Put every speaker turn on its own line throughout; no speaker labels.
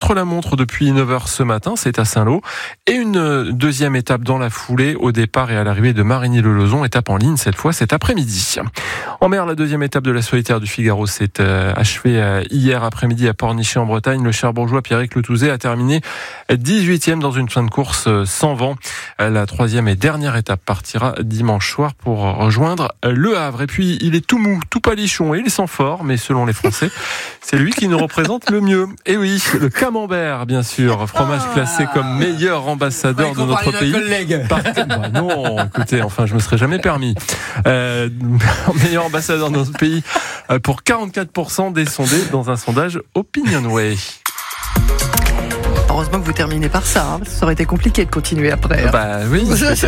contre-la-montre depuis 9h ce matin, c'est à Saint-Lô. Et une deuxième étape dans la foulée, au départ et à l'arrivée de Marigny-le-Lauzon, étape en ligne cette fois cet après-midi. En mer, la deuxième étape de la solitaire du Figaro s'est achevée hier après-midi à Pornichet en Bretagne. Le Cherbourgeois Pierrick Letouzet a terminé 18e dans une fin de course sans vent. La troisième et dernière étape partira dimanche soir pour rejoindre Le Havre. Et puis, il est tout mou, tout palichon et il est sans fort, mais selon les Français, c'est lui qui nous représente le mieux. Et oui, le camembert, bien sûr, fromage classé comme meilleur ambassadeur de notre pays. Non, écoutez, enfin, je me serais jamais permis. Meilleur ambassadeur de notre pays pour 44% des sondés dans un sondage Opinionway.
Heureusement que vous terminez par ça, hein. Ça aurait été compliqué de continuer après. Hein.
Bah oui,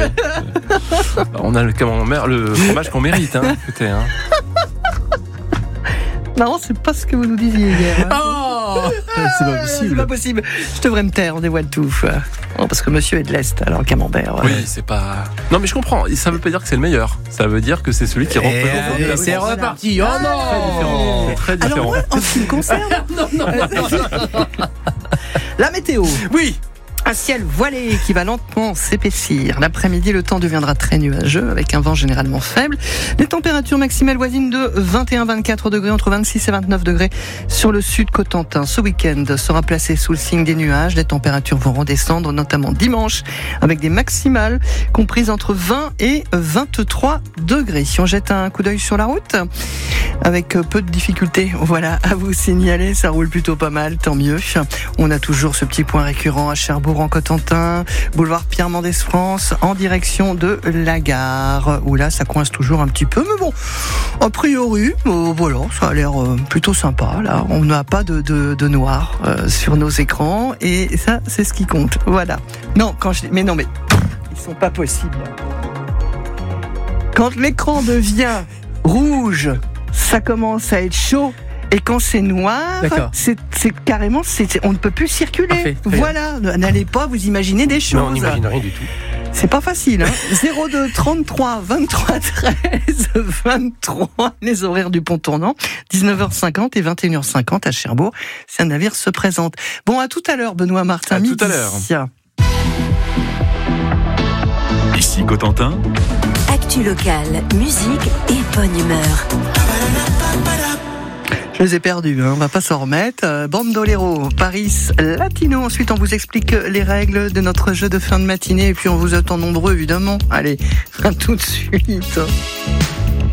on a le camembert, le fromage qu'on mérite, hein. Écoutez, hein.
Non, c'est pas ce que vous nous disiez hier. Hein.
Oh, c'est pas possible.
C'est pas possible. Je devrais me taire, on dévoile tout. Oh, parce que monsieur est de l'Est, alors camembert.
Oui, c'est pas... Non, mais je comprends. Ça veut pas dire que c'est le meilleur. Ça veut dire que c'est celui qui représente la
c'est reparti. Oh non,
c'est très différent.
Alors moi, en ce qui me concerne... non. La météo.
Oui.
Un ciel voilé qui va lentement s'épaissir. L'après-midi, le temps deviendra très nuageux avec un vent généralement faible. Les températures maximales voisines de 21-24 degrés, entre 26 et 29 degrés sur le sud Cotentin. Ce week-end sera placé sous le signe des nuages. Les températures vont redescendre, notamment dimanche, avec des maximales comprises entre 20 et 23 degrés. Si on jette un coup d'œil sur la route, avec peu de difficultés, voilà, à vous signaler, ça roule plutôt pas mal, tant mieux. On a toujours ce petit point récurrent à Cherbourg en Cotentin, boulevard Pierre-Mendès-France, en direction de la gare, où là ça coince toujours un petit peu, mais bon, a priori, voilà, ça a l'air plutôt sympa, là, on n'a pas de noir sur nos écrans, et ça, c'est ce qui compte, voilà. Non, mais ils sont pas possibles. Quand l'écran devient rouge, ça commence à être chaud. Et quand c'est noir, c'est carrément, on ne peut plus circuler.
Parfait,
voilà, n'allez pas vous imaginer des choses.
Non, on n'imagine rien du tout.
C'est pas facile, hein. 02 33 23 13 23, les horaires du pont tournant, 19h50 et 21h50 à Cherbourg. Si un navire se présente. Bon, à tout à l'heure, Benoît Martin.
À tout à l'heure.
Ici Cotentin.
Actu locale, musique et bonne humeur.
Je les ai perdus, hein, on va pas s'en remettre. Bandolero, Paris Latino. Ensuite, on vous explique les règles de notre jeu de fin de matinée. Et puis, on vous attend nombreux, évidemment. Allez, à tout de suite.